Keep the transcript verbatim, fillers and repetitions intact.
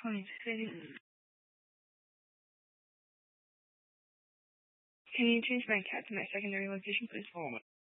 twenty-six. Can you change my cat to my secondary location, please?